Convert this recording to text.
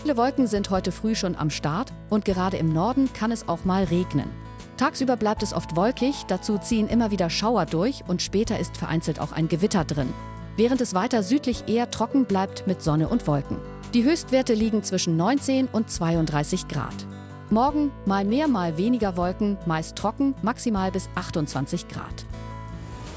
Viele Wolken sind heute früh schon am Start und gerade im Norden kann es auch mal regnen. Tagsüber bleibt es oft wolkig, dazu ziehen immer wieder Schauer durch und später ist vereinzelt auch ein Gewitter drin. Während es weiter südlich eher trocken bleibt mit Sonne und Wolken. Die Höchstwerte liegen zwischen 19 und 32 Grad. Morgen mal mehr, mal weniger Wolken, meist trocken, maximal bis 28 Grad.